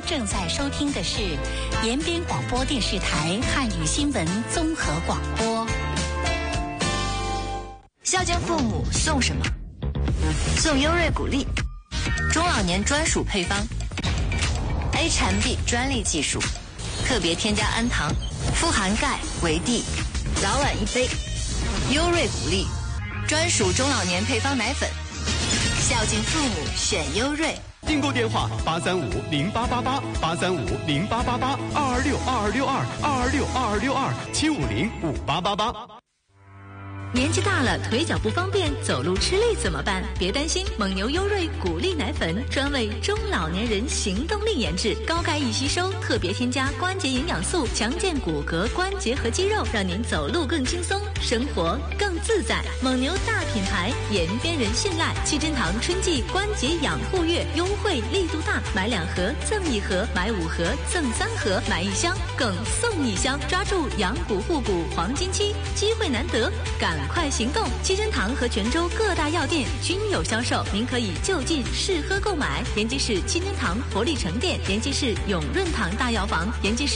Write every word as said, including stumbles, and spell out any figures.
正在收听的是延边广播电视台汉语新闻综合广播。 孝敬父母送什么？送优瑞谷粒，中老年专属配方 ，A 产 B 专利技术，特别添加氨糖，富含钙、维 D， 早晚一杯。优瑞谷粒，专属中老年配方奶粉，孝敬父母选优瑞。 订购电话八三五零八八八八三五零八八八二二六二二六二二二六二二六二七五零五八八八。 年纪大了，腿脚不方便，走路吃力怎么办？别担心，蒙牛优瑞谷粒奶粉专为中老年人行动力研制，高钙易吸收，特别添加关节营养素，强健骨骼、关节和肌肉，让您走路更轻松，生活更自在。蒙牛大品牌，延边人信赖。七珍堂春季关节养护月优惠力度大，买两盒赠一盒，买五盒赠三盒，买一箱更送一箱，抓住养骨护骨黄金期，机会难得，赶快行动！七珍堂和泉州各大药店均有销售，您可以就近试喝购买。延吉市七珍堂活力城店，延吉市永润堂大药房，延吉市